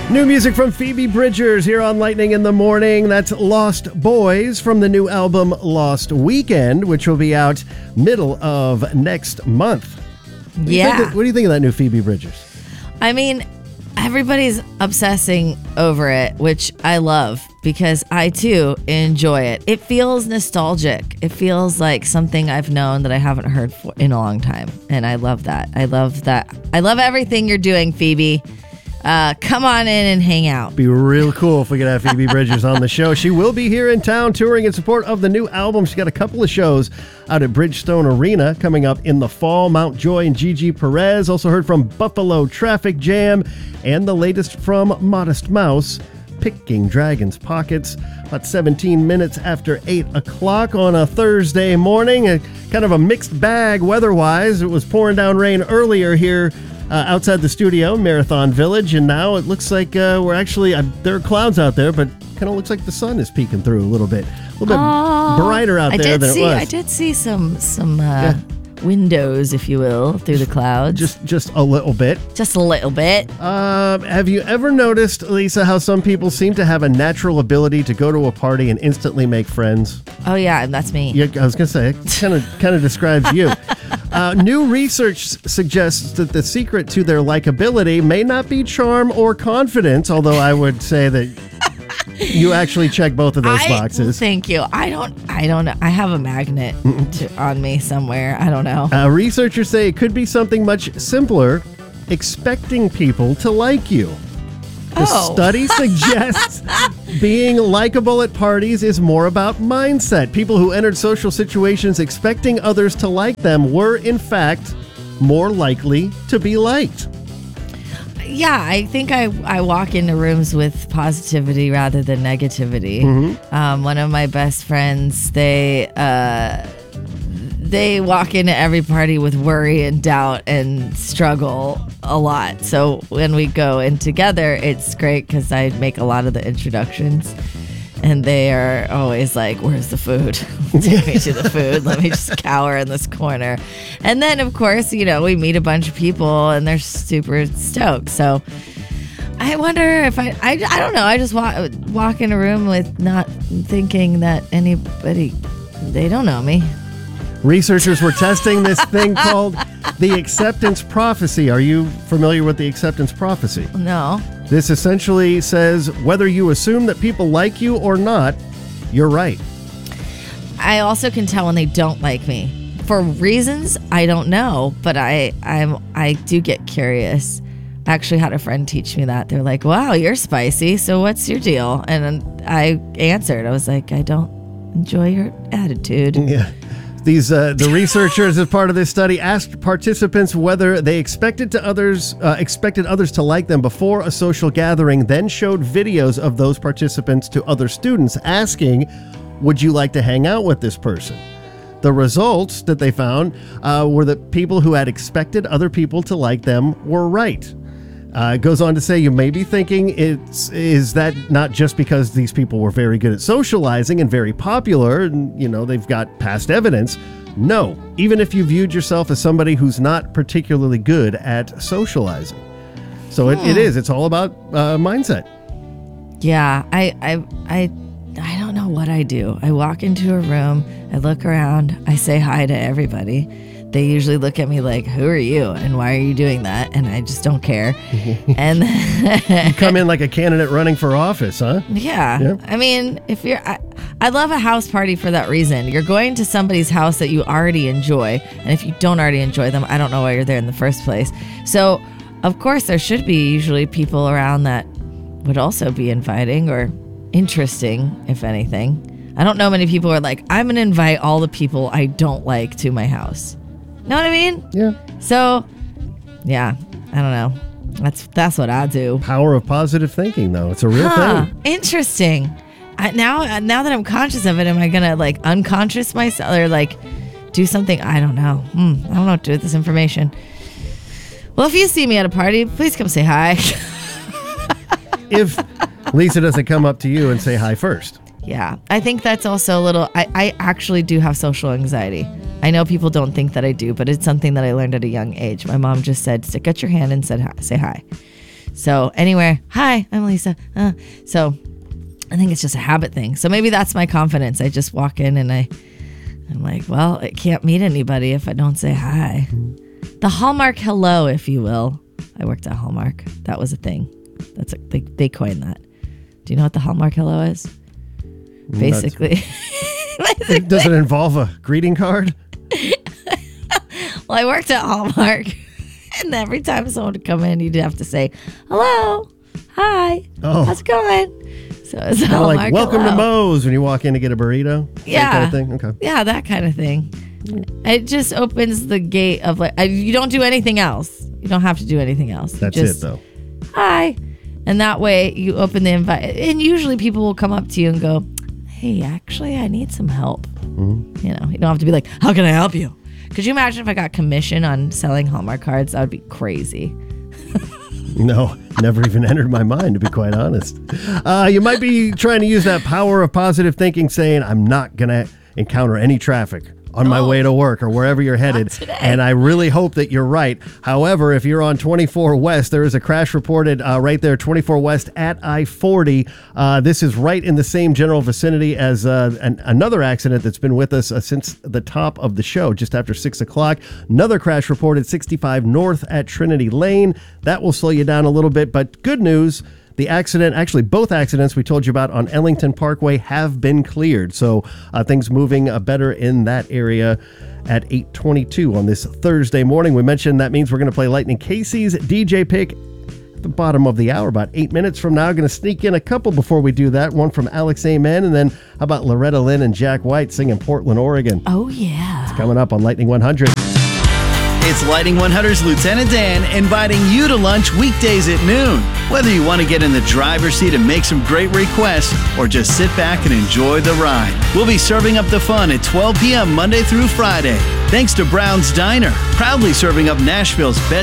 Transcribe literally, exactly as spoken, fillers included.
New music from Phoebe Bridgers here on Lightning in the Morning. That's Lost Boys from the new album Lost Weekend, which will be out middle of next month. What do Yeah. you think of, what do you think of that new Phoebe Bridgers? I mean, everybody's obsessing over it, which I love because I too enjoy it. It feels nostalgic. It feels like something I've known that I haven't heard for in a long time. And I love that. I love that. I love everything you're doing, Phoebe. Uh, come on in and hang out. Be real cool if we could have Phoebe Bridgers on the show. She will be here in town touring in support of the new album. She's got a couple of shows out at Bridgestone Arena coming up in the fall. Mount Joy and Gigi Perez. Also heard from Buffalo Traffic Jam. And the latest from Modest Mouse, Picking Dragon's Pockets. About seventeen minutes after eight o'clock on a Thursday morning. A, kind of a mixed bag weather-wise. It was pouring down rain earlier here Uh, outside the studio, Marathon Village, and now it looks like uh, we're actually, uh, there are clouds out there, but kind of looks like the sun is peeking through a little bit. A little bit Oh, brighter out I there did than see, it was. I did see some some uh, Yeah. windows, if you will, through the clouds. Just, just a little bit. Just a little bit. Uh, have you ever noticed, Lisa, how some people seem to have a natural ability to go to a party and instantly make friends? Oh yeah, that's me. Yeah, I was going to say, it kind of kind of describes you. Uh, new research suggests that the secret to their likability may not be charm or confidence, although I would say that you actually check both of those I, boxes. Thank you. I don't. I don't know. I have a magnet to, on me somewhere. I don't know. Uh, researchers say it could be something much simpler: expecting people to like you. The Oh. study suggests being likable at parties is more about mindset. People who entered social situations expecting others to like them were, in fact, more likely to be liked. Yeah, I think I, I walk into rooms with positivity rather than negativity. Mm-hmm. Um, one of my best friends, they uh, they walk into every party with worry and doubt and struggle a lot. So when we go in together, it's great because I make a lot of the introductions. And they are always like, where's the food? Take me to the food. Let me just cower in this corner. And then, of course, you know, we meet a bunch of people and they're super stoked. So I wonder if I, I, I don't know. I just walk, walk in a room with not thinking that anybody, they don't know me. Researchers were testing this thing called the acceptance prophecy. Are you familiar with the acceptance prophecy? No. This essentially says whether you assume that people like you or not, you're right. I also can tell when they don't like me for reasons I don't know, but I I'm I do get curious. I actually had a friend teach me that. They're like, "Wow, you're spicy. So what's your deal?" And I answered. I was like, "I don't enjoy your attitude." Yeah. These uh, the researchers, as part of this study, asked participants whether they expected to others uh, expected others to like them before a social gathering. Then showed videos of those participants to other students, asking, "Would you like to hang out with this person?" The results that they found uh, were that people who had expected other people to like them were right. Uh, it goes on to say, you may be thinking, it's, is that not just because these people were very good at socializing and very popular and, you know, they've got past evidence? No, even if you viewed yourself as somebody who's not particularly good at socializing. So it, it is, it's all about uh, mindset. Yeah, I I I I don't know what I do. I walk into a room, I look around, I say hi to everybody. They usually look at me like, "Who are you? And why are you doing that?" And I just don't care. And You come in like a candidate running for office, huh? yeah. Yeah. I mean, if you're, I, I love a house party for that reason. You're going to somebody's house that you already enjoy. And if you don't already enjoy them, I don't know why you're there in the first place. So, of course, there should be usually people around that would also be inviting or interesting, if anything. I don't know many people who are like, I'm going to invite all the people I don't like to my house. Know what I mean? Yeah. So, yeah, I don't know. That's that's what I do. Power of positive thinking, though. It's a real Huh, thing. interesting. I, now, now that I'm conscious of it, am I gonna like unconscious myself or like do something? I don't know. Hmm, I don't know what to do with this information. Well, if you see me at a party, please come say hi. If Lisa doesn't come up to you and say hi first. Yeah, I think that's also a little. I, I actually do have social anxiety. I know people don't think that I do, but it's something that I learned at a young age. My mom just said, "Stick out your hand and said hi, say hi." So anywhere, hi, I'm Lisa. Uh, so I think it's just a habit thing. So maybe that's my confidence. I just walk in and I, I'm like, well, I can't meet anybody if I don't say hi. The Hallmark hello, if you will. I worked at Hallmark. That was a thing. That's a, they, they coined that. Do you know what the Hallmark hello is? Basically. Basically. Does it involve a greeting card? Well, I worked at Hallmark. And every time someone would come in, you'd have to say, hello, hi, oh. how's it going? So it's kind of like, welcome hello. to Moe's when you walk in to get a burrito. Yeah. Kind of thing? Okay. Yeah, that kind of thing. It just opens the gate of like, I, you don't do anything else. You don't have to do anything else. That's just, it, though. Hi. And that way you open the invite. And usually people will come up to you and go, hey, actually, I need some help. Mm-hmm. You know, you don't have to be like, how can I help you? Could you imagine if I got commission on selling Hallmark cards? That would be crazy. No, never even entered my mind, to be quite honest. Uh, you might be trying to use that power of positive thinking, saying, I'm not going to encounter any traffic on my Oh, way to work or wherever you're headed. And I really hope that you're right. However, if you're on twenty-four West, there is a crash reported uh, right there, twenty-four West at I forty. Uh, this is right in the same general vicinity as uh, an, another accident that's been with us uh, since the top of the show, just after six o'clock. Another crash reported sixty-five North at Trinity Lane. That will slow you down a little bit, but good news. The accident, actually both accidents we told you about on Ellington Parkway have been cleared. So uh, things moving uh, better in that area at eight twenty-two on this Thursday morning. We mentioned that means we're going to play Lightning Casey's D J pick at the bottom of the hour, about eight minutes from now. Going to sneak in a couple before we do that. One from Alex Amen, and then how about Loretta Lynn and Jack White singing Portland, Oregon. Oh, yeah. It's coming up on Lightning one hundred. It's Lightning one hundred's Lieutenant Dan inviting you to lunch weekdays at noon. Whether you want to get in the driver's seat and make some great requests or just sit back and enjoy the ride, we'll be serving up the fun at twelve p.m. Monday through Friday. Thanks to Brown's Diner, proudly serving up Nashville's best